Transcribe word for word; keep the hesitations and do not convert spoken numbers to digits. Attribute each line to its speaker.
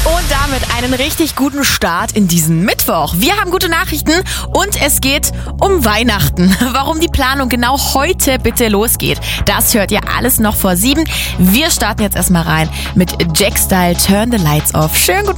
Speaker 1: Und damit einen richtig guten Start in diesen Mittwoch. Wir haben gute Nachrichten und es geht um Weihnachten. Warum die Planung genau heute bitte losgeht, das hört ihr alles noch vor sieben. Wir starten jetzt erstmal rein mit Jack Style, Turn the Lights Off. Schönen guten